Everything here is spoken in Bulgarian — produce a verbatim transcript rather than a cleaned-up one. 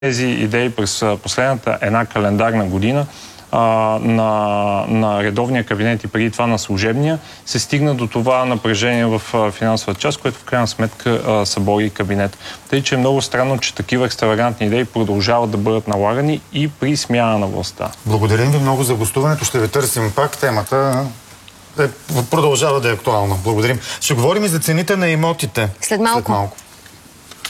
тези идеи през последната една календарна година а, на, на редовния кабинет и преди това на служебния, се стигна до това напрежение в а, финансовата част, което в крайна сметка а, събори кабинет. Тъй, че е много странно, че такива екстравагантни идеи продължават да бъдат налагани и при смяна на властта. Благодарим ви много за гостуването. Ще ви търсим пак. Темата е, продължава да е актуална. Благодарим. Ще говорим и за цените на имотите. След малко. След малко.